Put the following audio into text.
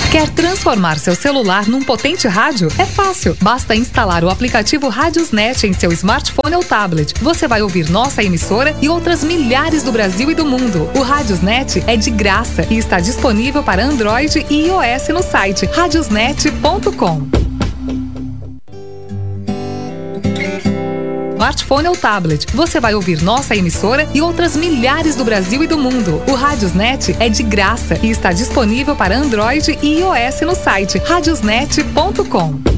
Quer transformar seu celular num potente rádio? É fácil. Basta instalar o aplicativo Radiosnet em seu smartphone ou tablet. Você vai ouvir nossa emissora e outras milhares do Brasil e do mundo. O Radiosnet é de graça e está disponível para Android e iOS no site radiosnet.com. Smartphone ou tablet, você vai ouvir nossa emissora e outras milhares do Brasil e do mundo. O Radiosnet é de graça e está disponível para Android e iOS no site radiosnet.com.